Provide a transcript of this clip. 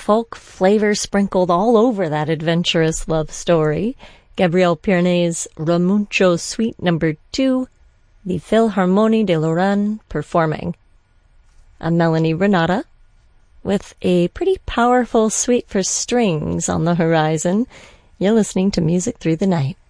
folk flavor sprinkled all over that adventurous love story. Gabriel Piernet's Ramuncho Suite No. 2, the Philharmonie de Lorraine performing. I'm Melanie Renata, with a pretty powerful suite for strings on the horizon. You're listening to Music Through the Night.